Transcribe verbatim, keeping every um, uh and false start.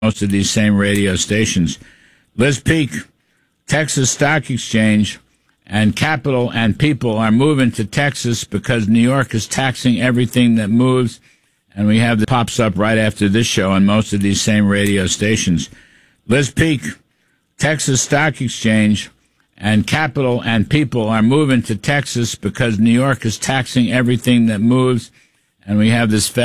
most of these same radio stations. Liz Peek, Texas Stock Exchange, and capital and people are moving to Texas because New York is taxing everything that moves. And we have that pops up right after this show on most of these same radio stations. Liz Peek, Texas Stock Exchange, and capital and people are moving to Texas because New York is taxing everything that moves. And we have this